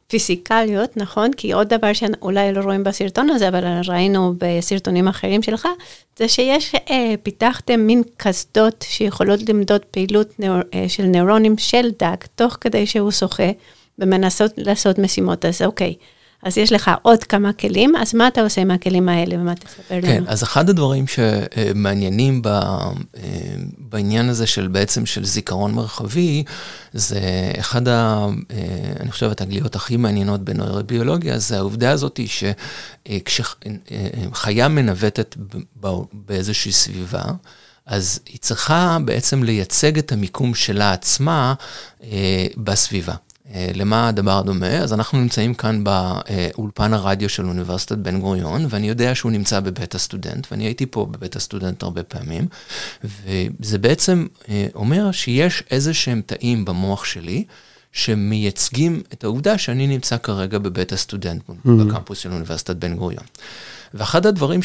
פיזיקליות, נכון? כי עוד דבר שאולי לא רואים בסרטון הזה, אבל ראינו בסרטונים אחרים שלך, זה שיש, פיתחתם מין קסדות שיכולות למדוד פעילות של נוירונים של דג, תוך כדי שהוא שוחה, ומנסות לעשות משימות. אז אוקיי, אז יש לך עוד כמה כלים, אז מה אתה עושה עם הכלים האלה, ומה תספר לנו? כן, אז אחד הדברים שמעניינים בעניין הזה של בעצם של זיכרון מרחבי, זה אחד אני חושב, התגליות הכי מעניינות בנוירוביולוגיה, זה העובדה הזאת שכשחיה מנווטת באיזושהי סביבה, אז היא צריכה בעצם לייצג את המיקום שלה עצמה בסביבה. למה הדבר דומה? אז אנחנו נמצאים כאן באולפן הרדיו של אוניברסיטת בן גוריון, ואני יודע שהוא נמצא בבית הסטודנט, ואני הייתי פה בבית הסטודנט הרבה פעמים, וזה בעצם אומר שיש איזה שהם תאים במוח שלי, שמייצגים את העובדה שאני נמצא כרגע בבית הסטודנט, בקמפוס של אוניברסיטת בן גוריון. ואחד הדברים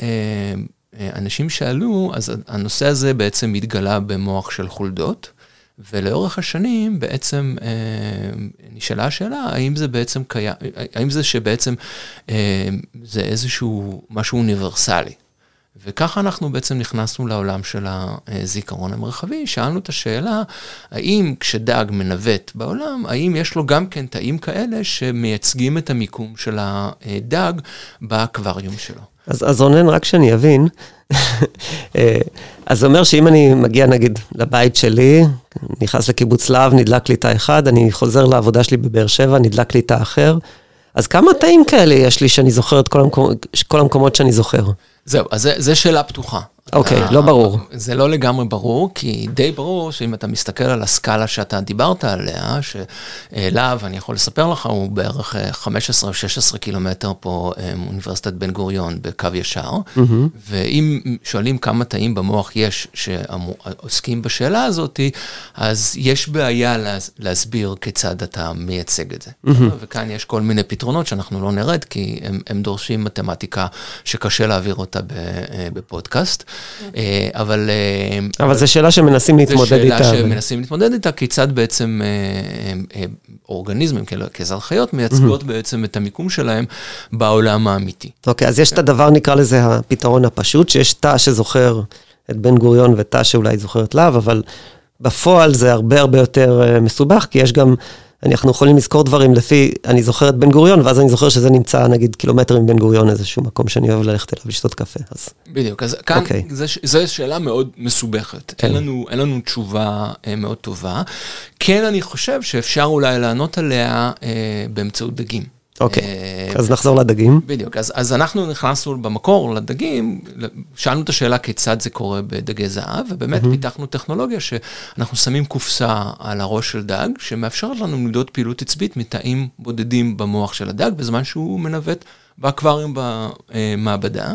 שאנשים שאלו, אז הנושא הזה בעצם מתגלה במוח של חולדות, ולאורך השנים בעצם נשאלה השאלה, האם זה בעצם קיים, האם זה שבעצם זה איזשהו משהו אוניברסלי. וככה אנחנו בעצם נכנסנו לעולם של הזיכרון המרחבי, שאלנו את השאלה, האם כשדג מנווט בעולם, האם יש לו גם כן תאים כאלה שמייצגים את המיקום של הדג באקווריום שלו. אז רונן, רק שאני אבין, אז זה אומר שאם אני מגיע נגיד לבית שלי, נכנס לקיבוץ להב, נדלק לי תא אחד, אני חוזר לעבודה שלי בבאר שבע, נדלק לי תא אחר, אז כמה תאים כאלה יש לי שאני זוכר את כל המקומות שאני זוכר? זהו, אז זה שאלה פתוחה. אוקיי, לא ברור. זה לא לגמרי ברור, כי די ברור שאם אתה מסתכל על הסקאלה שאתה דיברת עליה, שלהב, אני יכול לספר לך, הוא בערך 15 או 16 קילומטר פה מאוניברסיטת בן גוריון בקו ישר, ואם שואלים כמה תאים במוח יש שעוסקים בשאלה הזאת, אז יש בעיה להסביר כיצד אתה מייצג את זה. וכאן יש כל מיני פתרונות שאנחנו לא נרד, כי הם דורשים מתמטיקה שקשה להעביר אותה בפודקאסט. אבל זו שאלה שמנסים להתמודד איתה. זו שאלה שמנסים להתמודד איתה, כיצד בעצם אורגניזמים, כאזרחיות, מייצגות בעצם את המיקום שלהם בעולם האמיתי. אוקיי, אז יש את הדבר, נקרא לזה הפתרון הפשוט, שיש תא שזוכר את בן גוריון ותא שאולי זוכר את להב, אבל בפועל זה הרבה הרבה יותר מסובך, כי יש גם, אנחנו יכולים לזכור דברים לפי, אני זוכר את בן גוריון, ואז אני זוכר שזה נמצא, נגיד, קילומטר מבן גוריון, איזשהו מקום שאני אוהב ללכת אליו לשתות קפה. בדיוק, אז כאן, זו שאלה מאוד מסובכת. אין לנו תשובה מאוד טובה. כן, אני חושב שאפשר אולי לענות עליה באמצעות דגים. אוקיי, אז נחזור לדגים. בדיוק, אז אנחנו נכנסנו במקור לדגים, שאלנו את השאלה כיצד זה קורה בדגי זהב, ובאמת פיתחנו טכנולוגיה שאנחנו שמים קופסה על הראש של דג, שמאפשרת לנו למדוד פעילות עצבית מתאים בודדים במוח של הדג, בזמן שהוא מנווט באקווריום במעבדה,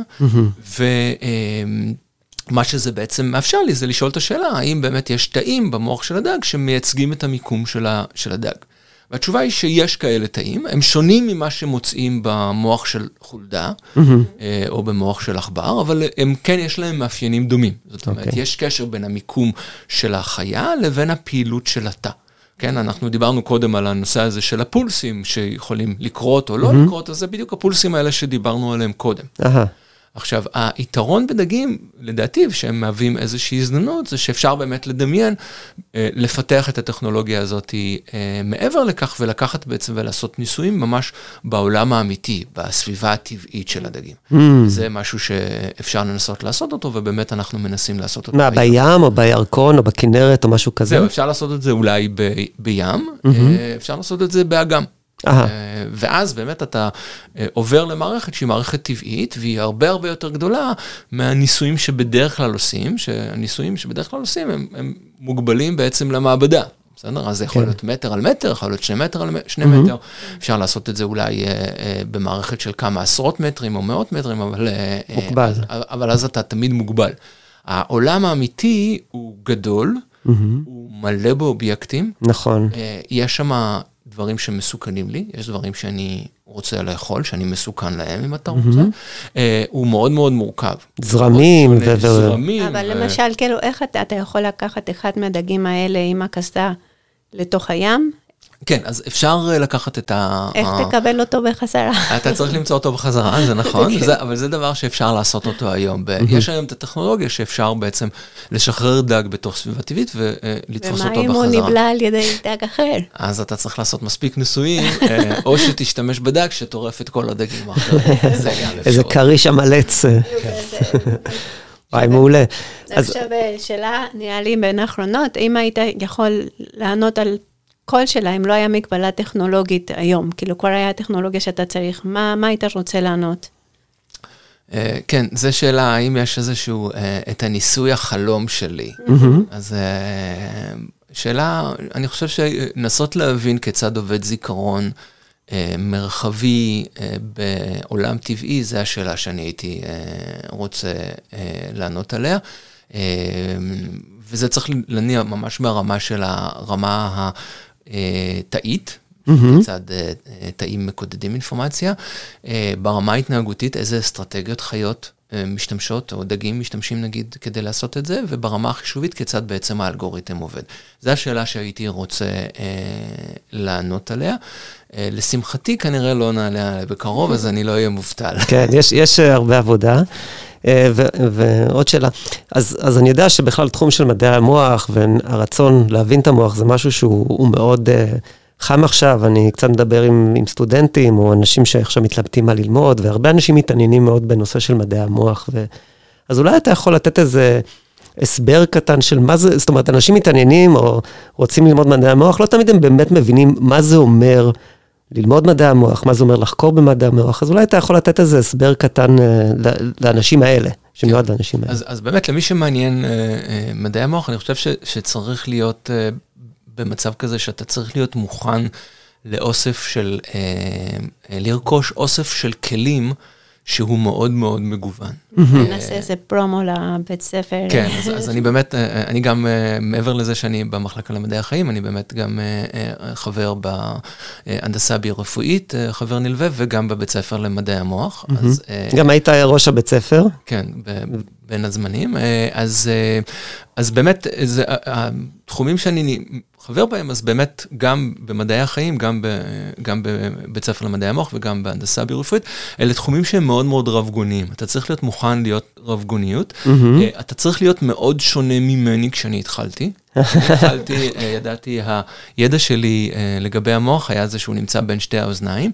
ומה שזה בעצם מאפשר לי זה לשאול את השאלה, האם באמת יש תאים במוח של הדג שמייצגים את המיקום של הדג. והתשובה היא שיש כאלה תאים, הם שונים ממה שמוצאים במוח של חולדה, או במוח של עכבר, אבל הם כן יש להם מאפיינים דומים. זאת אומרת, יש קשר בין המיקום של החיה לבין הפעילות של התא. כן, אנחנו דיברנו קודם על הנושא הזה של הפולסים, שיכולים לקרות או לא לקרות, אז זה בדיוק הפולסים האלה שדיברנו עליהם קודם. עכשיו, היתרון בדגים, לדעתי, שהם מהווים איזושהי הזדמנות, זה שאפשר באמת לדמיין, לפתח את הטכנולוגיה הזאת מעבר לכך, ולקחת בעצם ולעשות ניסויים ממש בעולם האמיתי, בסביבה הטבעית של הדגים. זה משהו שאפשר לנסות לעשות אותו, ובאמת אנחנו מנסים לעשות אותו. מה, בים או בירקון או בכנרת או משהו כזה? זהו, אפשר לעשות את זה אולי בים, אפשר לעשות את זה באגם. ואז באמת אתה עובר למערכת שהיא מערכת טבעית, והיא הרבה הרבה יותר גדולה מהניסויים שבדרך כלל עושים, שהניסויים שבדרך כלל עושים הם מוגבלים בעצם למעבדה. בסדר? אז זה יכול להיות מטר על מטר, יכול להיות 2 מטר על 2 מטר, אפשר לעשות את זה אולי במערכת של כמה עשרות מטרים או מאות מטרים, אבל אז אתה תמיד מוגבל. העולם האמיתי הוא גדול, הוא מלא באובייקטים. נכון. יש שם דברים שמסוכנים לי, יש דברים שאני רוצה לאכול, שאני מסוכן להם, אם אתה רוצה. הוא מאוד מאוד מורכב. זרמים. אבל למשל, כאילו, איך אתה יכול לקחת אחד מהדגים האלה עם הקסדה לתוך הים, כן, אז אפשר לקחת את איך תקבל אותו בחזרה? אתה צריך למצוא אותו בחזרה, זה נכון, אבל זה דבר שאפשר לעשות אותו היום. יש היום את הטכנולוגיה שאפשר בעצם לשחרר דג בתוך סביבה טבעית ולתפוס אותו בחזרה. ומה אם הוא נבלע על ידי דג אחר? אז אתה צריך לעשות מספיק ניסויים, או שתשתמש בדג שטורף את כל הדגים האחרים. זה גם אפשר. איזה קריש המלץ. וואי, מעולה. עכשיו, שאלה נראה לי בין האחרונות, אם היית יכול לענות על כל שאלה, אם לא היה מגבלה טכנולוגית היום, כאילו כבר היה טכנולוגיה שאתה צריך, מה היית רוצה לענות? כן, זו שאלה, האם יש איזשהו, את הניסוי החלום שלי. אז שאלה, אני חושב שנסות להבין כיצד עובד זיכרון מרחבי בעולם טבעי, זו השאלה שאני הייתי רוצה לענות עליה. וזה צריך להניע ממש מהרמה של הרמה התאית, כיצד תאים מקודדים אינפורמציה, ברמה ההתנהגותית, איזה אסטרטגיות חיות משתמשות, או דגים משתמשים נגיד כדי לעשות את זה, וברמה החישובית, כיצד בעצם האלגוריתם עובד. זו השאלה שהייתי רוצה לענות עליה. לשמחתי כנראה לא נעלה עליה בקרוב, אז אני לא אהיה מובטל. כן, יש הרבה עבודה. ועוד שאלה, אז אני יודע שבכלל תחום של מדעי המוח והרצון להבין את המוח זה משהו שהוא מאוד חם עכשיו, אני קצת מדבר עם סטודנטים או אנשים שעכשיו מתלבטים מה ללמוד, והרבה אנשים מתעניינים מאוד בנושא של מדעי המוח, אז אולי אתה יכול לתת איזה הסבר קטן של מה זה, זאת אומרת, אנשים מתעניינים או רוצים ללמוד מדעי המוח, לא תמיד הם באמת מבינים מה זה אומר ללמוד מדעי המוח, מה זה אומר לחקור במדעי המוח, אז אולי אתה יכול לתת איזה הסבר קטן לאנשים האלה, שמיועד לאנשים האלה. אז באמת, למי שמעניין מדעי המוח, אני חושב שצריך להיות במצב כזה, שאתה צריך להיות מוכן לאוסף של, לרכוש אוסף של כלים, שהוא מאוד מאוד מגוון. נעשה איזה פרומו לבית ספר. כן, אז אני באמת, אני גם, מעבר לזה שאני במחלקה למדעי החיים, אני באמת גם חבר בהנדסה ביו-רפואית, חבר נלווה, וגם בבית ספר למדעי המוח. גם היית ראש הבית ספר? כן, בין הזמנים. אז באמת, התחומים שאני חבר בהם, אז באמת גם במדעי החיים, גם בבית ספר למדעי המוח וגם בהנדסה ביו-רפואית, אלה תחומים שהם מאוד מאוד רב-גוניים. אתה צריך להיות מוכן להיות רב-גוניות. אתה צריך להיות מאוד שונה ממני כשאני התחלתי. ידעתי, הידע שלי לגבי המוח היה זה שהוא נמצא בין שתי האוזניים,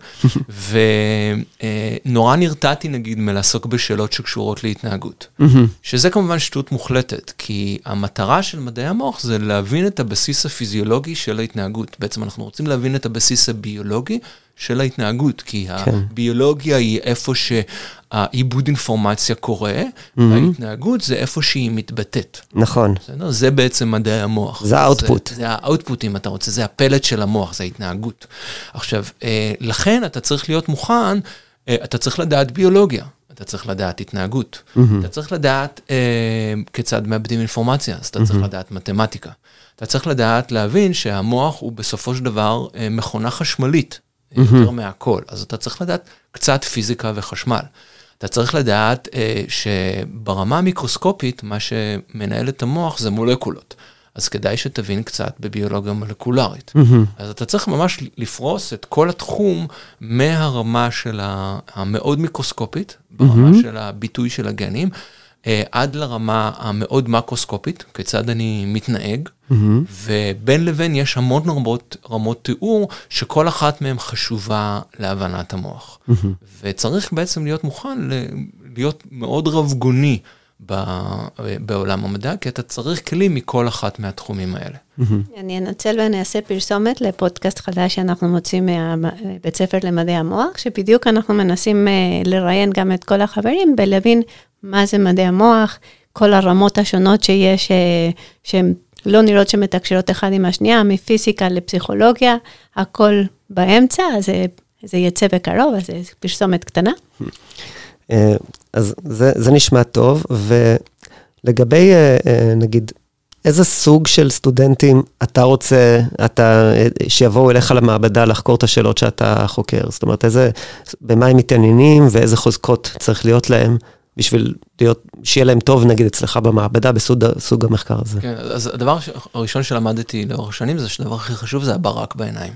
ונורא נרתעתי נגיד מלעסוק בשאלות שקשורות להתנהגות. שזה כמובן שטות מוחלטת, כי המטרה של מדעי המוח זה להבין את הבסיס הפיזיולוגי של ההתנהגות. בעצם אנחנו רוצים להבין את הבסיס הביולוגי של ההתנהגות, כי הביולוגיה היא איפה שהעיבוד אינפורמציה קורה, וההתנהגות זה איפה שהיא מתבטאת. נכון. זה בעצם מדעי המוח. זה האוטפוט. זה האוטפוט, אם אתה רוצה, זה הפלט של המוח, זה ההתנהגות. עכשיו, לכן אתה צריך להיות מוכן, אתה צריך לדעת ביולוגיה, אתה צריך לדעת התנהגות, אתה צריך לדעת כיצד מאבדים אינפורמציה, אז אתה צריך לדעת מתמטיקה. אתה צריך לדעת להבין שהמוח הוא בסופו של דבר מכונה חשמלית, יותר מהכל. אז אתה צריך לדעת קצת פיזיקה וחשמל. אתה צריך לדעת שברמה המיקרוסקופית, מה שמנהל את המוח זה מולקולות. אז כדאי שתבין קצת בביולוגיה מולקולרית. אז אתה צריך ממש לפרוס את כל התחום מהרמה של המאוד מיקרוסקופית, ברמה של הביטוי של הגנים, עד לרמה המאוד מקרוסקופית, כיצד אני מתנהג, ובין לבין יש המון רמות תיאור, שכל אחת מהן חשובה להבנת המוח. וצריך בעצם להיות מוכן להיות מאוד רב-גוני בעולם המדע, כי אתה צריך כלים מכל אחת מהתחומים האלה. אני אנצל ואני אעשה פרסומת לפודקאסט חדש שאנחנו מוצאים מהבית ספר למדעי המוח, שבדיוק אנחנו מנסים לראיין גם את כל החברים, ולהבין מה זה מדעי המוח, כל הרמות השונות שיש, שהן לא נראות שמתקשרות אחד עם השנייה, מפיזיקה לפסיכולוגיה, הכל באמצע, אז זה יצא בקרוב, אז זה פרסומת קטנה. אז זה נשמע טוב, ולגבי, נגיד, איזה סוג של סטודנטים אתה רוצה, שיבואו אליך למעבדה לחקור את השאלות שאתה חוקר? זאת אומרת, במה הם מתעניינים ואיזה חוזקות צריך להיות להם? בשביל שיהיה להם טוב, נגיד, אצלך במעבדה, בסוג המחקר הזה. כן, אז הדבר הראשון שלמדתי לאורך השנים, זה שהדבר הכי חשוב זה הברק בעיניים.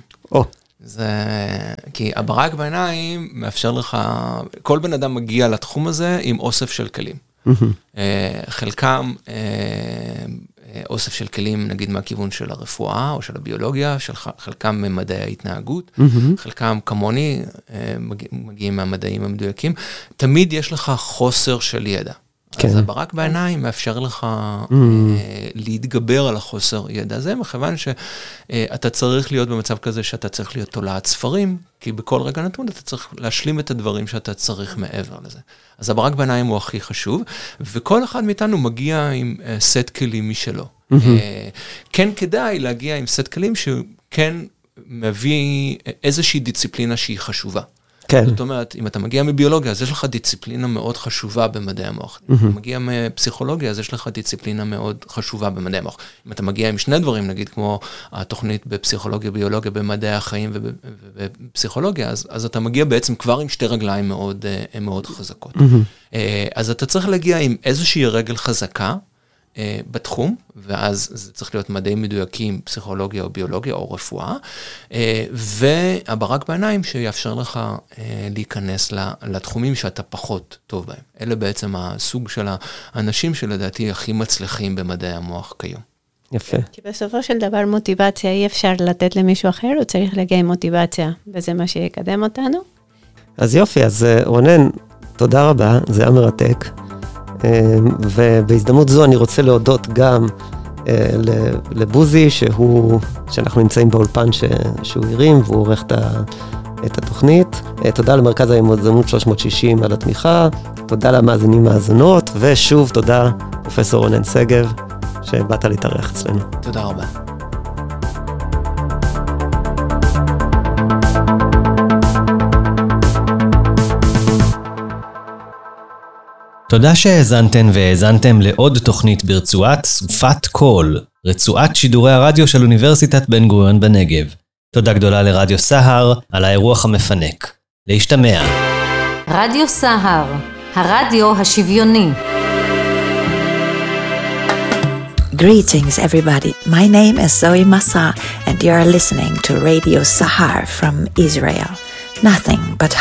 כי הברק בעיניים מאפשר לך, כל בן אדם מגיע לתחום הזה עם אוסף של כלים. חלקם אוסף של כלים, נגיד מהכיוון של הרפואה או של הביולוגיה, חלקם ממדעי ההתנהגות, חלקם כמוני מגיעים מהמדעים המדויקים. תמיד יש לך חוסר של ידע. אז הברק בעיניים מאפשר לך להתגבר על החוסר ידע הזה, מכיוון שאתה צריך להיות במצב כזה שאתה צריך להיות תולעת ספרים, כי בכל רגע נתון אתה צריך להשלים את הדברים שאתה צריך מעבר לזה. אז הברק בעיניים הוא הכי חשוב, וכל אחד מאיתנו מגיע עם סט כלים משלו. כן כדאי להגיע עם סט כלים שכן מביא איזושהי דיסציפלינה שהיא חשובה. כן. זאת אומרת, אם אתה מגיע מביולוגיה, אז יש לך דיסציפלינה מאוד חשובה במדעי המוח. אם אתה מגיע מפסיכולוגיה, אז יש לך דיסציפלינה מאוד חשובה במדעי המוח. אם אתה מגיע עם שני דברים, נגיד כמו התוכנית בפסיכולוגיה, ביולוגיה, במדעי החיים ובפסיכולוגיה, אז אתה מגיע בעצם כבר עם שתי רגליים מאוד חזקות. אז אתה צריך להגיע עם איזושהי רגל חזקה, בתחום, ואז זה צריך להיות מדעים מדויקים, פסיכולוגיה או ביולוגיה או רפואה, והברק בעיניים שיאפשר לך להיכנס לתחומים שאתה פחות טוב בהם. אלה בעצם הסוג של האנשים שלדעתי הכי מצליחים במדעי המוח כיום. יפה. כי בסופו של דבר מוטיבציה אי אפשר לתת למישהו אחר, הוא צריך להגיע עם מוטיבציה, וזה מה שיקדם אותנו. אז יופי, אז רונן, תודה רבה, זה היה מרתק. ובהזדמנות זו אני רוצה להודות גם לבוזי, שאנחנו נמצאים באולפן שהוא הרים, והוא עורך את התוכנית. תודה למרכז היזמות 360 על התמיכה, תודה למאזינים מאזינות, ושוב תודה פרופסור רונן שגב, שבאת להתארח אצלנו. תודה רבה. תודה שהאזנתן והאזנתם לעוד תוכנית ברצועת סופת קול, רצועת שידורי הרדיו של אוניברסיטת בן גוריון בנגב. תודה גדולה לרדיו סהר על האירוח המפנק. להשתמע. רדיו סהר, הרדיו השוויוני. Greetings everybody, my name is Zoe Massa and you are listening to Radio Sahar from Israel. Nothing but